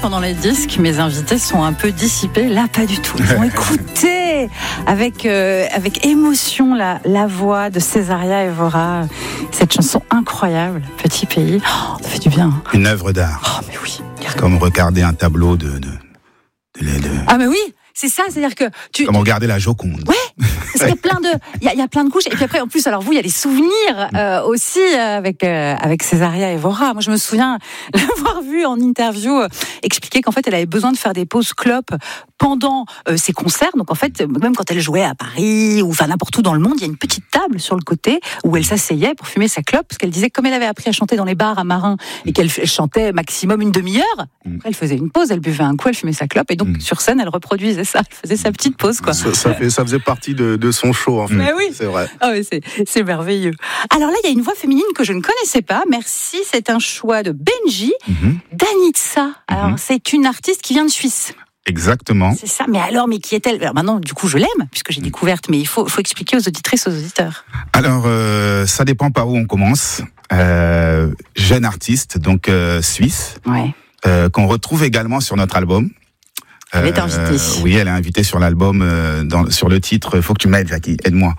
pendant les disques, mes invités sont un peu dissipés. Là, pas du tout. Ils ont écouté avec émotion la voix de Césaria Évora. Cette chanson incroyable, Petit pays. Oh, ça fait du bien. Une œuvre d'art. Oh, mais oui. Comme regarder un tableau de... Ah, mais oui, c'est ça. C'est-à-dire que Comme regarder la Joconde. Ouais. Parce qu'il y a plein de couches. Et puis après, en plus, alors vous, il y a les souvenirs aussi avec Césaria Évora. Moi, je me souviens l'avoir vue en interview expliquer qu'en fait, elle avait besoin de faire des pauses clopes pendant ses concerts. Donc en fait, même quand elle jouait à Paris ou enfin n'importe où dans le monde, il y a une petite table sur le côté où elle s'asseyait pour fumer sa clope. Parce qu'elle disait que comme elle avait appris à chanter dans les bars à Marin et qu'elle chantait maximum une demi-heure, après, elle faisait une pause, elle buvait un coup, elle fumait sa clope et donc sur scène, elle reproduisait ça. Elle faisait sa petite pause, quoi. Ça faisait partie de son show, en fait. Mais oui. C'est vrai. Ah oui, c'est merveilleux. Alors là, il y a une voix féminine que je ne connaissais pas. Merci, c'est un choix de Benji, Danitza. Alors, c'est une artiste qui vient de Suisse. Exactement. C'est ça. Mais qui est-elle ? Alors maintenant, du coup, je l'aime, puisque j'ai découverte, mais il faut expliquer aux auditrices, aux auditeurs. Alors, ça dépend par où on commence. Jeune artiste, donc suisse, qu'on retrouve également sur notre album. Elle est invitée. Oui, elle est invitée sur l'album, sur le titre. Faut que tu m'aides, Jackie. Aide-moi.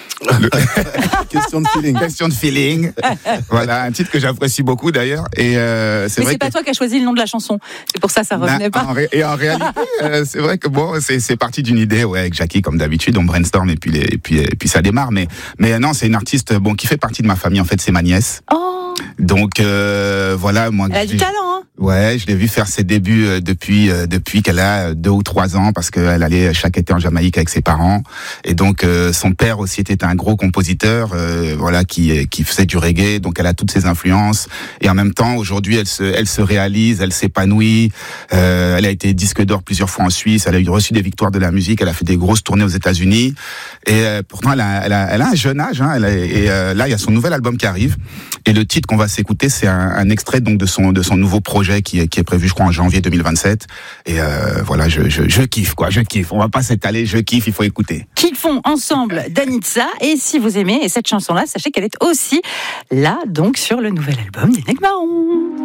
Question de feeling. Voilà, un titre que j'apprécie beaucoup d'ailleurs. Et mais c'est pas toi qui as choisi le nom de la chanson. C'est pour ça revenait pas. En réalité, c'est vrai que bon, c'est parti d'une idée, avec Jackie comme d'habitude, on brainstorm et puis ça démarre. Mais non, c'est une artiste qui fait partie de ma famille. En fait, c'est ma nièce. Oh. Donc voilà, moi. Elle a du talent, hein. Ouais, je l'ai vu faire ses débuts depuis qu'elle a 2 ou 3 ans, parce qu'elle allait chaque été en Jamaïque avec ses parents. Et donc son père aussi était un gros compositeur, qui faisait du reggae. Donc elle a toutes ses influences. Et en même temps, aujourd'hui, elle se réalise, elle s'épanouit. Elle a été disque d'or plusieurs fois en Suisse. Elle a reçu des victoires de la musique. Elle a fait des grosses tournées aux États-Unis. Et pourtant, elle a un jeune âge. Hein, là, il y a son nouvel album qui arrive. Et le titre qu'on va s'écouter, c'est un extrait donc de son nouveau projet qui est prévu, je crois, en janvier 2027. Et voilà, je kiffe, quoi. Je kiffe. On va pas s'étaler. Je kiffe. Il faut écouter. Kiffons ensemble Danitza. Et si vous aimez cette chanson-là, sachez qu'elle est aussi là, donc, sur le nouvel album d'Enegmaron.